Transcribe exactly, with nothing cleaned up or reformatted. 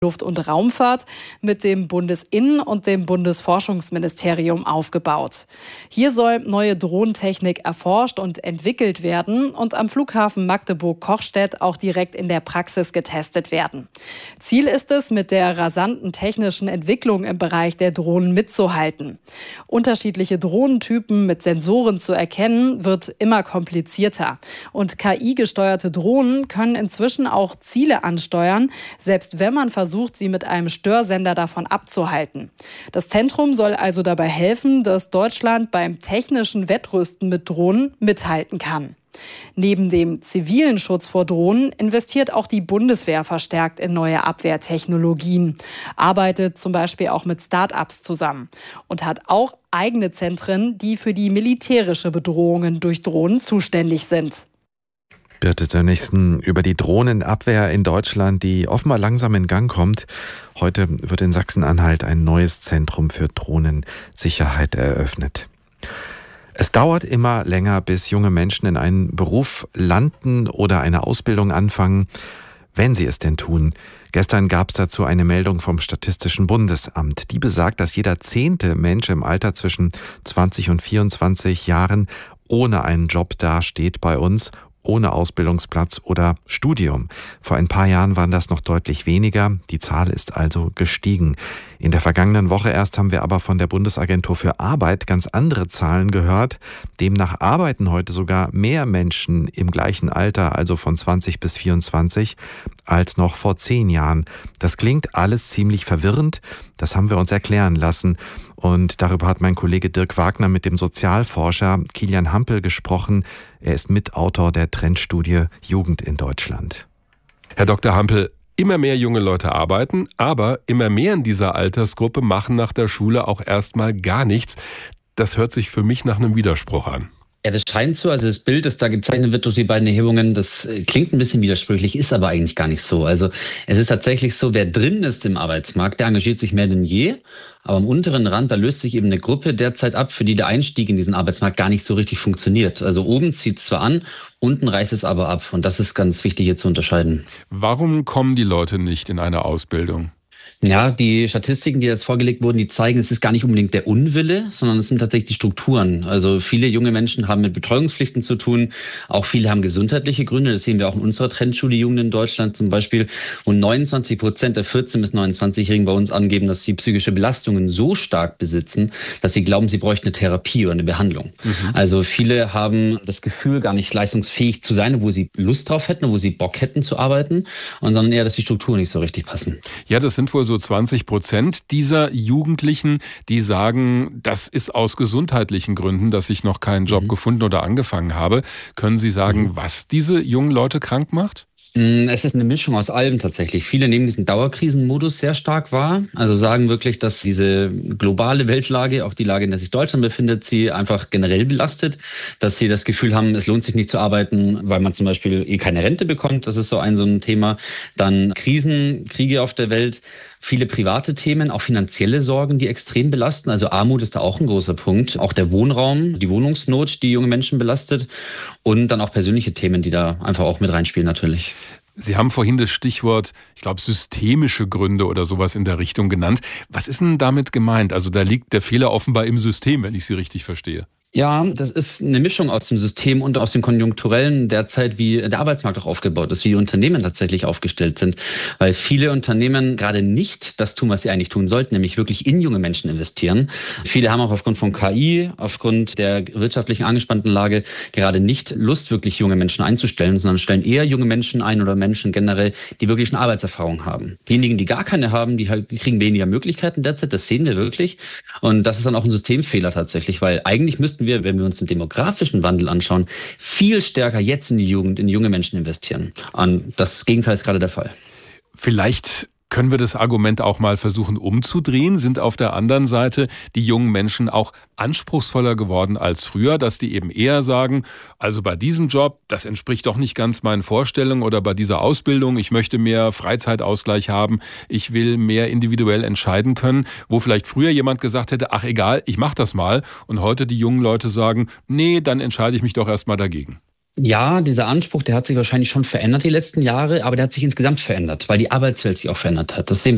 Luft- und Raumfahrt mit dem Bundesinnen- und dem Bundesforschungsministerium aufgebaut. Hier soll neue Drohnentechnik erforscht und entwickelt werden und am Flughafen Magdeburg-Kochstedt auch direkt in der Praxis getestet werden. Ziel ist es, mit der rasanten technischen Entwicklung im Bereich der Drohnen mitzuhalten. Unterschiedliche Drohnentypen mit Sensoren zu erkennen, wird immer komplizierter. Und K I-gesteuerte Drohnen können inzwischen auch Ziele ansteuern, selbst wenn man versucht, versucht, sie mit einem Störsender davon abzuhalten. Das Zentrum soll also dabei helfen, dass Deutschland beim technischen Wettrüsten mit Drohnen mithalten kann. Neben dem zivilen Schutz vor Drohnen investiert auch die Bundeswehr verstärkt in neue Abwehrtechnologien, arbeitet zum Beispiel auch mit Start-ups zusammen und hat auch eigene Zentren, die für die militärische Bedrohungen durch Drohnen zuständig sind. Birte Sönnigsen über die Drohnenabwehr in Deutschland, die offenbar langsam in Gang kommt. Heute wird in Sachsen-Anhalt ein neues Zentrum für Drohnensicherheit eröffnet. Es dauert immer länger, bis junge Menschen in einen Beruf landen oder eine Ausbildung anfangen, wenn sie es denn tun. Gestern gab es dazu eine Meldung vom Statistischen Bundesamt. Die besagt, dass jeder zehnte Mensch im Alter zwischen zwanzig und vierundzwanzig Jahren ohne einen Job dasteht bei uns, ohne Ausbildungsplatz oder Studium. Vor ein paar Jahren waren das noch deutlich weniger. Die Zahl ist also gestiegen. In der vergangenen Woche erst haben wir aber von der Bundesagentur für Arbeit ganz andere Zahlen gehört. Demnach arbeiten heute sogar mehr Menschen im gleichen Alter, also von zwanzig bis vierundzwanzig, als noch vor zehn Jahren. Das klingt alles ziemlich verwirrend. Das haben wir uns erklären lassen. Und darüber hat mein Kollege Dirk Wagner mit dem Sozialforscher Kilian Hampel gesprochen. Er ist Mitautor der Trendstudie Jugend in Deutschland. Herr Doktor Hampel, immer mehr junge Leute arbeiten, aber immer mehr in dieser Altersgruppe machen nach der Schule auch erstmal gar nichts. Das hört sich für mich nach einem Widerspruch an. Ja, das scheint so. Also das Bild, das da gezeichnet wird durch die beiden Erhebungen, das klingt ein bisschen widersprüchlich, ist aber eigentlich gar nicht so. Also es ist tatsächlich so, wer drin ist im Arbeitsmarkt, der engagiert sich mehr denn je. Aber am unteren Rand, da löst sich eben eine Gruppe derzeit ab, für die der Einstieg in diesen Arbeitsmarkt gar nicht so richtig funktioniert. Also oben zieht es zwar an, unten reißt es aber ab. Und das ist ganz wichtig hier zu unterscheiden. Warum kommen die Leute nicht in eine Ausbildung? Ja, die Statistiken, die jetzt vorgelegt wurden, die zeigen, es ist gar nicht unbedingt der Unwille, sondern es sind tatsächlich die Strukturen. Also viele junge Menschen haben mit Betreuungspflichten zu tun. Auch viele haben gesundheitliche Gründe. Das sehen wir auch in unserer Trendschule Jugend in Deutschland zum Beispiel. Und neunundzwanzig Prozent der vierzehn- bis neunundzwanzigjährigen bei uns angeben, dass sie psychische Belastungen so stark besitzen, dass sie glauben, sie bräuchten eine Therapie oder eine Behandlung. Mhm. Also viele haben das Gefühl, gar nicht leistungsfähig zu sein, wo sie Lust drauf hätten, wo sie Bock hätten zu arbeiten, und sondern eher, dass die Strukturen nicht so richtig passen. Ja, das sind wohl so zwanzig Prozent dieser Jugendlichen, die sagen, das ist aus gesundheitlichen Gründen, dass ich noch keinen Job mhm. gefunden oder angefangen habe. Können Sie sagen, mhm. was diese jungen Leute krank macht? Es ist eine Mischung aus allem tatsächlich. Viele nehmen diesen Dauerkrisenmodus sehr stark wahr. Also sagen wirklich, dass diese globale Weltlage, auch die Lage, in der sich Deutschland befindet, sie einfach generell belastet. Dass sie das Gefühl haben, es lohnt sich nicht zu arbeiten, weil man zum Beispiel eh keine Rente bekommt. Das ist so ein so ein Thema. Dann Krisen, Kriege auf der Welt. Viele private Themen, auch finanzielle Sorgen, die extrem belasten. Also Armut ist da auch ein großer Punkt. Auch der Wohnraum, die Wohnungsnot, die junge Menschen belastet. Und dann auch persönliche Themen, die da einfach auch mit reinspielen natürlich. Sie haben vorhin das Stichwort, ich glaube, systemische Gründe oder sowas in der Richtung genannt. Was ist denn damit gemeint? Also da liegt der Fehler offenbar im System, wenn ich Sie richtig verstehe. Ja, das ist eine Mischung aus dem System und aus dem Konjunkturellen derzeit, wie der Arbeitsmarkt auch aufgebaut ist, wie die Unternehmen tatsächlich aufgestellt sind. Weil viele Unternehmen gerade nicht das tun, was sie eigentlich tun sollten, nämlich wirklich in junge Menschen investieren. Viele haben auch aufgrund von K I, aufgrund der wirtschaftlichen angespannten Lage gerade nicht Lust, wirklich junge Menschen einzustellen, sondern stellen eher junge Menschen ein oder Menschen generell, die wirklich schon Arbeitserfahrung haben. Diejenigen, die gar keine haben, die halt kriegen weniger Möglichkeiten derzeit, das sehen wir wirklich. Und das ist dann auch ein Systemfehler tatsächlich, weil eigentlich müssten wir, wenn wir uns den demografischen Wandel anschauen, viel stärker jetzt in die Jugend, in junge Menschen investieren. Und das Gegenteil ist gerade der Fall. Vielleicht können wir das Argument auch mal versuchen umzudrehen? Sind auf der anderen Seite die jungen Menschen auch anspruchsvoller geworden als früher, dass die eben eher sagen, also bei diesem Job, das entspricht doch nicht ganz meinen Vorstellungen, oder bei dieser Ausbildung, ich möchte mehr Freizeitausgleich haben, ich will mehr individuell entscheiden können, wo vielleicht früher jemand gesagt hätte, ach egal, ich mach das mal, und heute die jungen Leute sagen, nee, dann entscheide ich mich doch erstmal dagegen. Ja, dieser Anspruch, der hat sich wahrscheinlich schon verändert die letzten Jahre, aber der hat sich insgesamt verändert, weil die Arbeitswelt sich auch verändert hat. Das sehen wir